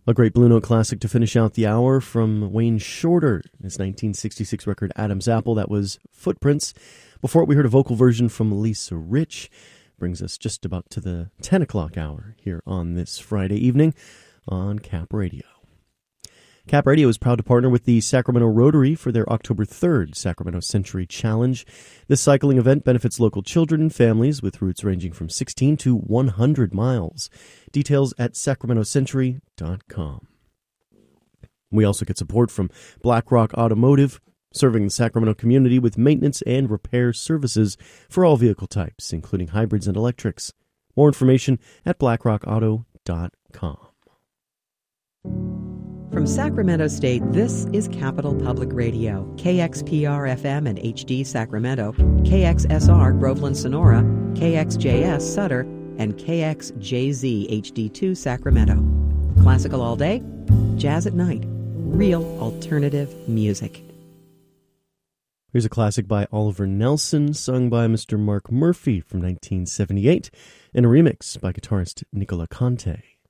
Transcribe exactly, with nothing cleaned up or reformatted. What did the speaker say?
A great Blue Note classic to finish out the hour from Wayne Shorter, his nineteen sixty-six record Adam's Apple. That was Footprints. Before it, we heard a vocal version from Lisa Rich. Brings us just about to the ten o'clock hour here on this Friday evening on Cap Radio. Cap Radio is proud to partner with the Sacramento Rotary for their October third Sacramento Century Challenge. This cycling event benefits local children and families with routes ranging from sixteen to one hundred miles. Details at sacramento century dot com. We also get support from BlackRock Automotive, serving the Sacramento community with maintenance and repair services for all vehicle types, including hybrids and electrics. More information at blackrock auto dot com. From Sacramento State, this is Capital Public Radio, K X P R F M and H D Sacramento, K X S R Groveland Sonora, K X J S Sutter, and K X J Z H D two Sacramento. Classical all day, jazz at night, real alternative music. Here's a classic by Oliver Nelson, sung by Mister Mark Murphy from nineteen seventy-eight, and a remix by guitarist Nicola Conte.